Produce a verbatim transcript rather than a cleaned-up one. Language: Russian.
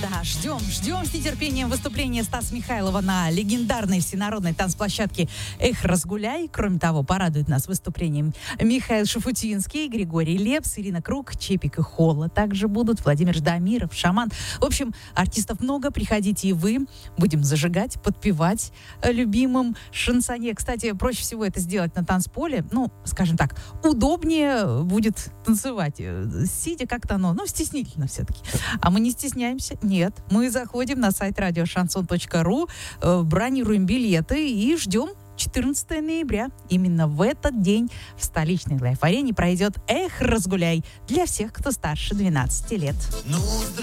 Да, ждем, ждем с нетерпением выступления Стаса Михайлова на легендарной всенародной танцплощадке «Эх, разгуляй». Кроме того, порадует нас выступлением Михаил Шафутинский, Григорий Лепс, Ирина Круг, Чепик и Холла. Также будут Владимир Ждамиров, Шаман. В общем, артистов много, приходите и вы. Будем зажигать, подпевать любимым шансонье. Кстати, проще всего это сделать на танцполе. Ну, скажем так, удобнее будет танцевать. Сидя как-то оно, ну, стеснительно все-таки. А мы не стесняемся. Нет, мы заходим на сайт радио шансон точка ру, э, бронируем билеты и ждем четырнадцатого ноября. Именно в этот день в столичной лайф-арене пройдет «Эх, разгуляй» для всех, кто старше двенадцати лет. Ну,